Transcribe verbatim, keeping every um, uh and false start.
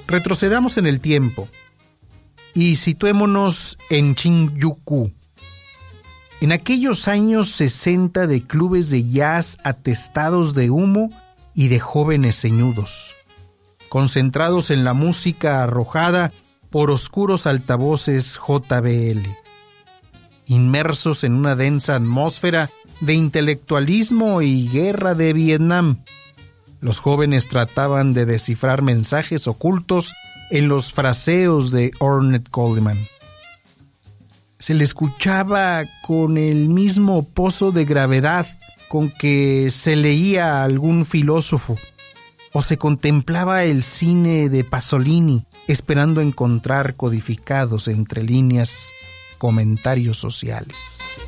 Retrocedamos en el tiempo y situémonos en Shinjuku. En aquellos años sesenta de clubes de jazz atestados de humo y de jóvenes ceñudos, concentrados en la música arrojada por oscuros altavoces J B L, inmersos en una densa atmósfera de intelectualismo y guerra de Vietnam. Los jóvenes trataban de descifrar mensajes ocultos en los fraseos de Ornette Coleman. Se le escuchaba con el mismo pozo de gravedad con que se leía a algún filósofo, o se contemplaba el cine de Pasolini, esperando encontrar codificados entre líneas comentarios sociales.